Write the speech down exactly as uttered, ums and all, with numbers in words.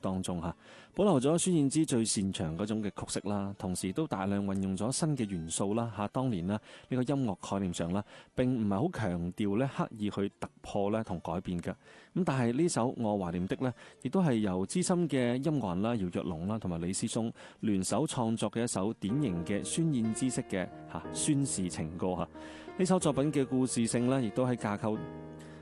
當中嚇，保留咗孫燕姿最擅長嗰種嘅曲式啦，同時都大量運用咗新嘅元素啦嚇。當年啦呢個音樂概念上啦並唔係好強調咧刻意去突破咧同改變嘅。咁但係呢首我懷念的呢，亦都係由資深嘅音樂人啦姚若龍啦同埋李思松聯手創作嘅一首典型嘅孫燕姿式嘅嚇宣示情歌嚇。呢首作品嘅故事性呢，亦都喺架構